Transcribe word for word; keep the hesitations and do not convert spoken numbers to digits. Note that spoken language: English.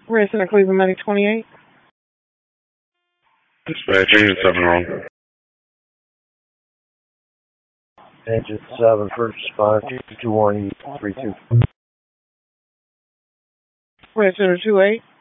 Red Center Cleveland Medic twenty-eight. Dispatch, engine seven wrong. Engine seven, first responder, two one three two. Red Center two eight.